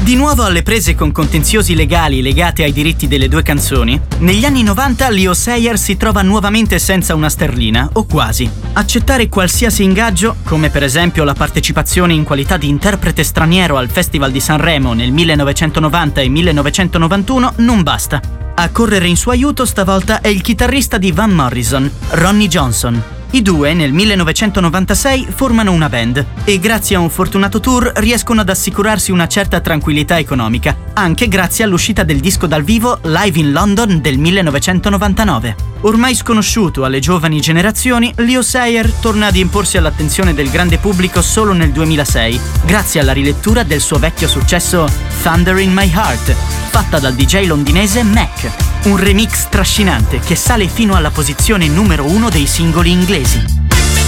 Di nuovo alle prese con contenziosi legali legati ai diritti delle due canzoni, negli anni 90 Leo Sayer si trova nuovamente senza una sterlina, o quasi. Accettare qualsiasi ingaggio, come per esempio la partecipazione in qualità di interprete straniero al Festival di Sanremo nel 1990 e 1991, non basta. A correre in suo aiuto stavolta è il chitarrista di Van Morrison, Ronnie Johnson. I due nel 1996 formano una band e grazie a un fortunato tour riescono ad assicurarsi una certa tranquillità economica, anche grazie all'uscita del disco dal vivo Live in London del 1999. Ormai sconosciuto alle giovani generazioni, Leo Sayer torna ad imporsi all'attenzione del grande pubblico solo nel 2006, grazie alla rilettura del suo vecchio successo Thunder in My Heart, fatta dal DJ londinese Mac. Un remix trascinante che sale fino alla posizione numero 1 dei singoli inglesi.